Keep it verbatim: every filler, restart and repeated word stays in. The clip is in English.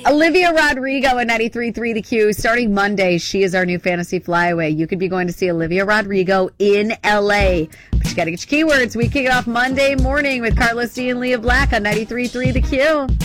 Olivia Rodrigo at ninety-three point three The Q. Starting Monday, she is our new fantasy flyaway. You could be going to see Olivia Rodrigo in L A. But you got to get your keywords. We kick it off Monday morning with Carlos D and Leah Black on ninety-three point three The Q.